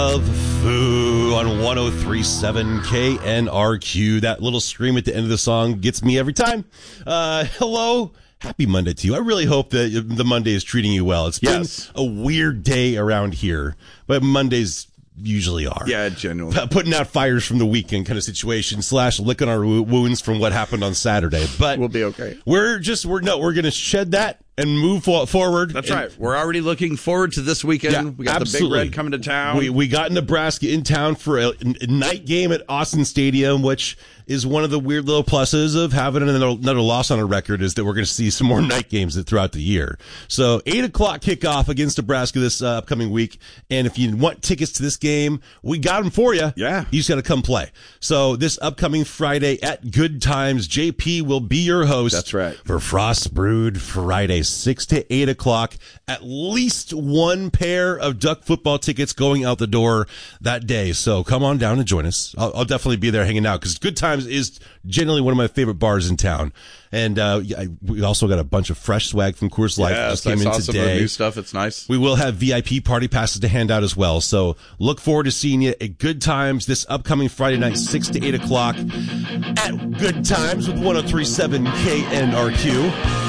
Of Foo on 103.7 KNRQ. That little scream at the end of the song gets me every time. Hello. Happy Monday to you. I really hope that the Monday is treating you well. It's been a weird day around here, but Mondays usually are. Yeah, genuinely. Putting out fires from the weekend kind of situation / licking our wounds from what happened on Saturday. But we'll be okay. We're going to shed that and move forward. That's right. We're already looking forward to this weekend. Yeah, we got the Big Red coming to town. We got Nebraska in town for a night game at Austin Stadium, which is one of the weird little pluses of having another loss on a record, is that we're going to see some more night games throughout the year. So 8 o'clock kickoff against Nebraska this upcoming week. And if you want tickets to this game, we got them for you. Yeah. You just got to come play. So this upcoming Friday at Good Times, JP will be your host. That's right. For Frost Brewed Friday, 6 to 8 o'clock. At least one pair of Duck football tickets going out the door that day. So come on down and join us. I'll definitely be there hanging out, because Good Times is generally one of my favorite bars in town. And we also got a bunch of fresh swag from Coors Light. Yes, I saw some of the new stuff. It's nice. We will have VIP party passes to hand out as well. So look forward to seeing you at Good Times this upcoming Friday night, 6 to 8 o'clock at Good Times with 103.7 KNRQ.